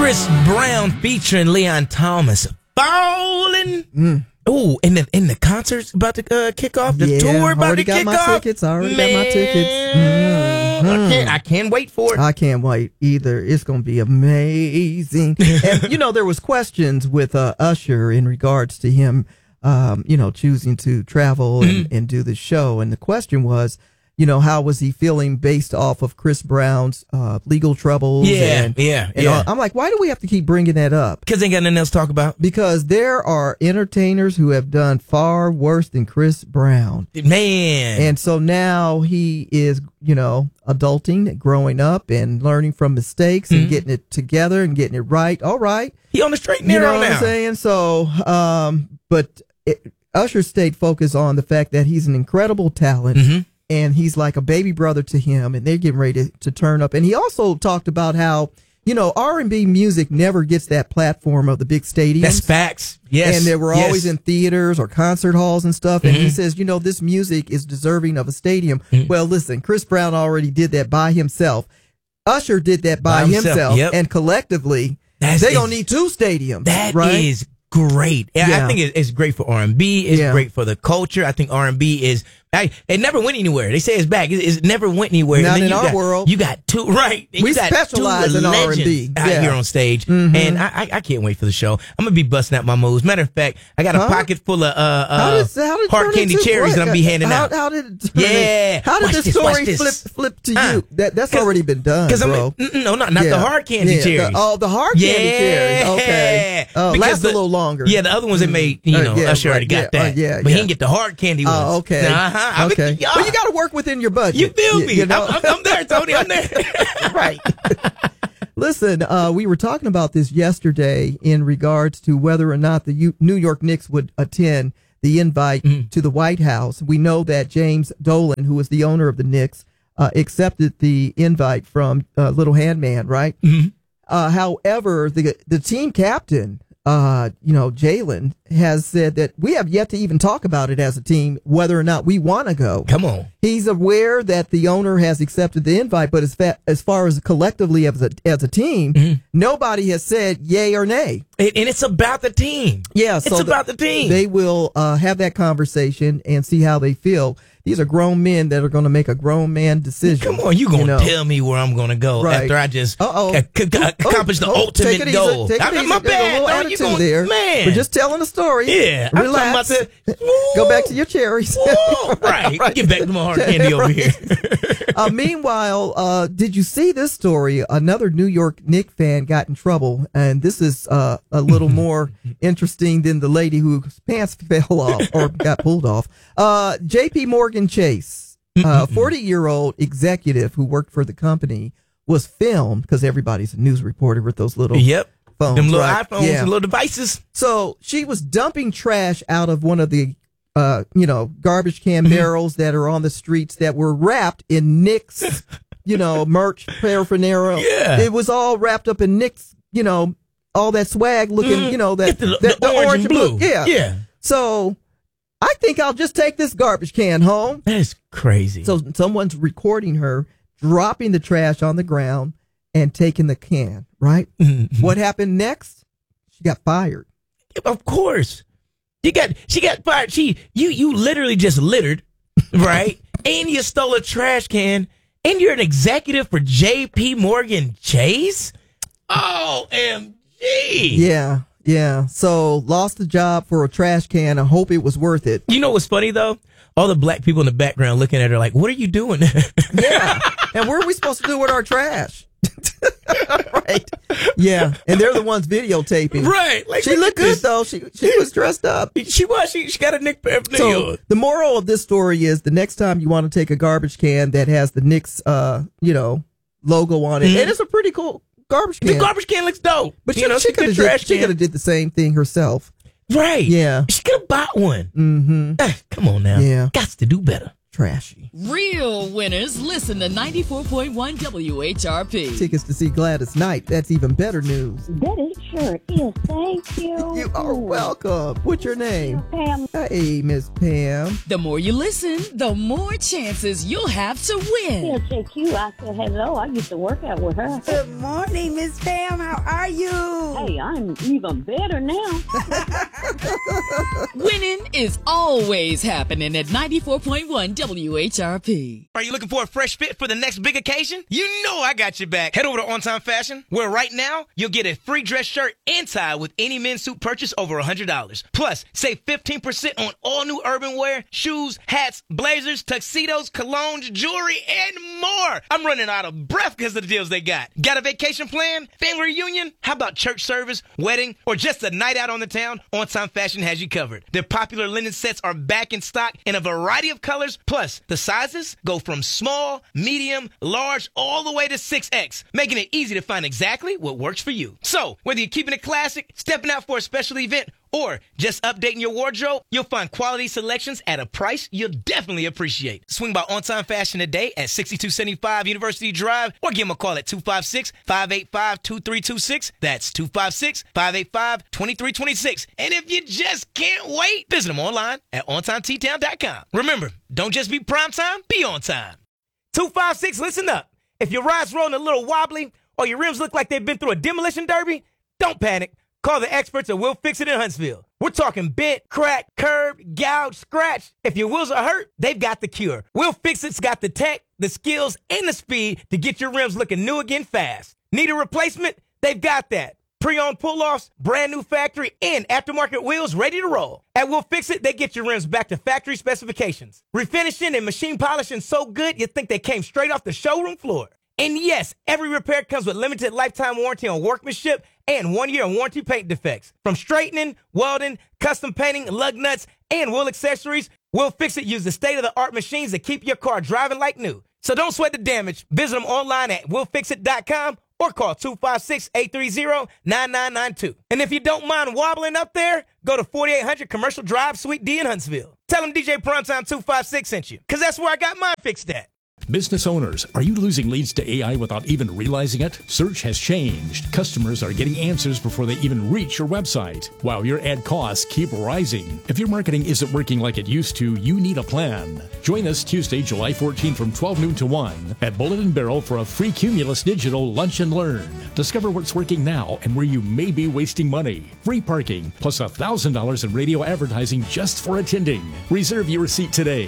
Chris Brown featuring Leon Thomas. Falling. Ooh, and the concert's about to kick off. The tour about to kick off. I already got my tickets. I can't wait for it. I can't wait either. It's going to be amazing. And, there was questions with Usher in regards to him, choosing to travel and do the show. And the question was, how was he feeling based off of Chris Brown's legal troubles? Yeah. I'm like, why do we have to keep bringing that up? Because they ain't got nothing else to talk about. Because there are entertainers who have done far worse than Chris Brown. Man. And so now he is, adulting, growing up and learning from mistakes and getting it together and getting it right. All right. He on the straight and narrow now. You know what I'm saying? So, Usher stayed focused on the fact that he's an incredible talent. And he's like a baby brother to him, and they're getting ready to turn up. And he also talked about how, R&B music never gets that platform of the big stadiums. That's facts. Yes. And they were always in theaters or concert halls and stuff. And he says, this music is deserving of a stadium. Well, listen, Chris Brown already did that by himself. Usher did that by himself. Yep. And collectively, they're going to need two stadiums. That right? is great. I think it's great for R&B. It's great for the culture. I think R&B is... it never went anywhere. They say it's back. It never went anywhere. Not in our world. You got two, right. We specialize in R&B. Out here on stage. And I can't wait for the show. I'm going to be busting out my moves. Matter of fact, I got a pocket full of hard candy cherries that I'm going to be handing out. How did it How did the story flip to you? That's already been done, bro. No, not the hard candy cherries. The hard candy cherries. Okay. Lasts a little longer. Yeah, the other ones they made, Usher already got that. But he didn't get the hard candy ones. Oh, okay. Okay. Well, you got to work within your budget. You feel me? I'm there, Tony. I'm there. Right. Listen, we were talking about this yesterday in regards to whether or not the New York Knicks would attend the invite to the White House. We know that James Dolan, who is the owner of the Knicks, accepted the invite from Little Handman, right? However, the team captain, Jalen, has said that we have yet to even talk about it as a team, whether or not we want to go. Come on. He's aware that the owner has accepted the invite, but as far as collectively as a team, nobody has said yay or nay. And it's about the team. Yeah. It's about the team. They will have that conconversation and see how they feel. These are grown men that are going to make a grown man decision. Come on, you going to tell me where I'm going to go after I just accomplish the ultimate goal. My bad. No attitude there. Man. We're just telling a story. Yeah. Relax. Go back to your cherries. Right. Get back to my hard candy over here. Meanwhile, did you see this story? Another New York Knicks fan got in trouble, and this is a little more interesting than the lady whose pants fell off or got pulled off. J.P. Morgan Chase, a 40-year-old executive who worked for the company, was filmed because everybody's a news reporter with those little phones. Them little iPhones and little devices. So she was dumping trash out of one of the garbage can barrels that are on the streets that were wrapped in Knicks, merch paraphernalia. Yeah. It was all wrapped up in Knicks, all that swag looking, the orange and blue. Yeah. So I think I'll just take this garbage can home. That is crazy. So someone's recording her dropping the trash on the ground and taking the can, right? What happened next? She got fired. Of course. She got fired. You literally just littered, right? And you stole a trash can, and you're an executive for J.P. Morgan Chase? OMG. Yeah. So lost the job for a trash can. I hope it was worth it. You know what's funny though? All the black people in the background looking at her like, what are you doing? Yeah. And what are we supposed to do with our trash? Right. Yeah. And they're the ones videotaping. Right. Like, she looked good though. She was dressed up. She was. She got a Knicks paraphernalia. So the moral of this story is the next time you want to take a garbage can that has the Knicks, logo on it, and it's a pretty cool garbage can. The garbage can looks dope. But she could have did the same thing herself. Right. Yeah. She could have bought one. Come on now. Yeah. Got to do better. trashy. Real winners listen to 94.1 WHRP. Tickets to see Gladys Knight. That's even better news. That it sure is. Thank you. You are welcome. What's your name? Pam. Hey, Miss Pam. The more you listen, the more chances you'll have to win. Yeah, JQ. I said hello. I used to work out with her. Good morning, Miss Pam. How are you? Hey, I'm even better now. Winning is always happening at 94.1 WHRP. Are you looking for a fresh fit for the next big occasion? You know I got your back. Head over to On Time Fashion, where right now you'll get a free dress shirt and tie with any men's suit purchase over $100. Plus, save 15% on all new urban wear, shoes, hats, blazers, tuxedos, colognes, jewelry, and more. I'm running out of breath because of the deals they got. Got a vacation plan? Family reunion? How about church service, wedding, or just a night out on the town? On Time Fashion has you covered. Their popular linen sets are back in stock in a variety of colors. Plus, the sizes go from small, medium, large, all the way to 6X, making it easy to find exactly what works for you. So, whether you're keeping it classic, stepping out for a special event, or just updating your wardrobe, you'll find quality selections at a price you'll definitely appreciate. Swing by On Time Fashion today at 6275 University Drive or give them a call at 256-585-2326. That's 256-585-2326. And if you just can't wait, visit them online at OnTimeTtown.com. Remember, don't just be prime time, be on time. 256, listen up. If your ride's rolling a little wobbly or your rims look like they've been through a demolition derby, don't panic. Call the experts at Will Fix It in Huntsville. We're talking bent, cracked, curved, gouged, scratched. If your wheels are hurt, they've got the cure. Will Fix It's got the tech, the skills, and the speed to get your rims looking new again fast. Need a replacement? They've got that. Pre-owned pull-offs, brand new factory, and aftermarket wheels ready to roll. At Will Fix It, they get your rims back to factory specifications. Refinishing and machine polishing so good you'd think they came straight off the showroom floor. And yes, every repair comes with limited lifetime warranty on workmanship and 1 year warranty paint defects. From straightening, welding, custom painting, lug nuts, and wheel accessories, Will Fix It uses state-of-the-art machines that keep your car driving like new. So don't sweat the damage. Visit them online at willfixit.com or call 256-830-9992. And if you don't mind wobbling up there, go to 4800 Commercial Drive, Suite D in Huntsville. Tell them DJ Primetime 256 sent you, because that's where I got mine fixed at. Business owners, are you losing leads to AI without even realizing it? Search has changed. Customers are getting answers before they even reach your website, while your ad costs keep rising. If your marketing isn't working like it used to, you need a plan. Join us Tuesday, July 14 from 12 noon to 1 at Bullet and Barrel for a free Cumulus Digital Lunch and Learn. Discover what's working now and where you may be wasting money. Free parking, plus $1,000 in radio advertising just for attending. Reserve your seat today.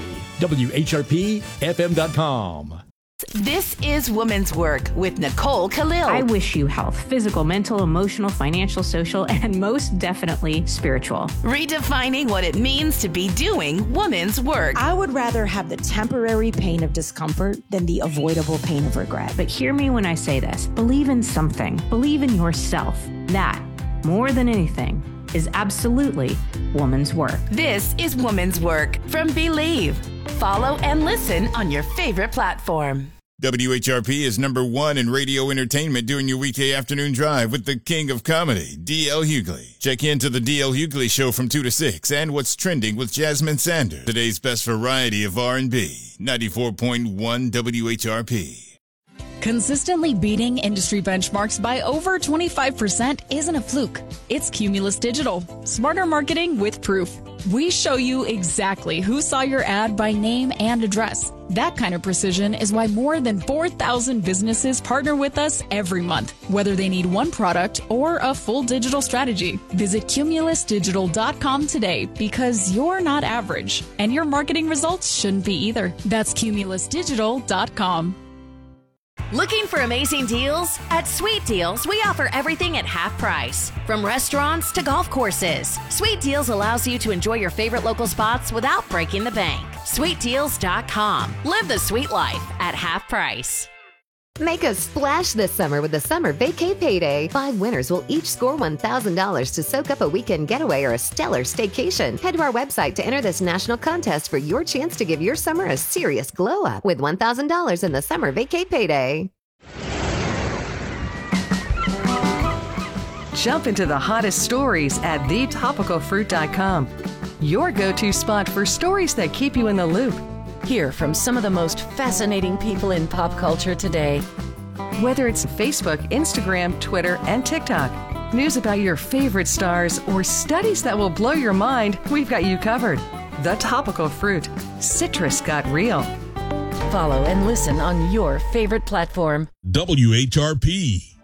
WHRPFM.com. This is Women's Work with Nicole Khalil. I wish you health, physical, mental, emotional, financial, social, and most definitely spiritual. Redefining what it means to be doing women's work. I would rather have the temporary pain of discomfort than the avoidable pain of regret. But hear me when I say this. Believe in something. Believe in yourself. That, more than anything, is absolutely woman's work. This is Women's Work from Believe. Follow and listen on your favorite platform. WHRP is #1 in radio entertainment during your weekday afternoon drive with the king of comedy, D.L. Hughley. Check into the D.L. Hughley Show from 2 to 6 and What's Trending with Jasmine Sanders. Today's best variety of R&B, 94.1 WHRP. Consistently beating industry benchmarks by over 25% isn't a fluke. It's Cumulus Digital. Smarter marketing with proof. We show you exactly who saw your ad by name and address. That kind of precision is why more than 4,000 businesses partner with us every month, whether they need one product or a full digital strategy. Visit cumulusdigital.com today because you're not average, and your marketing results shouldn't be either. That's cumulusdigital.com. Looking for amazing deals? At Sweet Deals, we offer everything at half price. From restaurants to golf courses, Sweet Deals allows you to enjoy your favorite local spots without breaking the bank. SweetDeals.com. Live the sweet life at half price. Make a splash this summer with the Summer Vacay Payday. 5 winners will each score $1,000 to soak up a weekend getaway or a stellar staycation. Head to our website to enter this national contest for your chance to give your summer a serious glow up with $1,000 in the Summer Vacay Payday. Jump into the hottest stories at thetopicalfruit.com. Your go-to spot for stories that keep you in the loop. Hear from some of the most fascinating people in pop culture today. Whether it's Facebook, Instagram, Twitter, and TikTok, news about your favorite stars, or studies that will blow your mind, we've got you covered. The Topical Fruit. Citrus got real. Follow and listen on your favorite platform. WHRP.